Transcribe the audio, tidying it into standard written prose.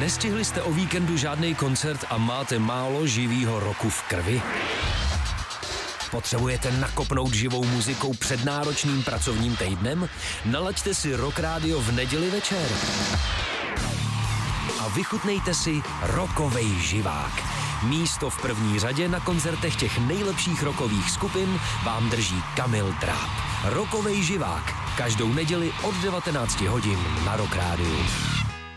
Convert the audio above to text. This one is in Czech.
Nestihli jste o víkendu žádný koncert a máte málo živýho roku v krvi? Potřebujete nakopnout živou muzikou před náročným pracovním týdnem? Nalaďte si Rock Radio v neděli večer. A vychutnejte si rockovej živák. Místo v první řadě na koncertech těch nejlepších rockových skupin vám drží Kamil Dráb. Rockovej živák. Každou neděli od 19 hodin na Rock Rádiu.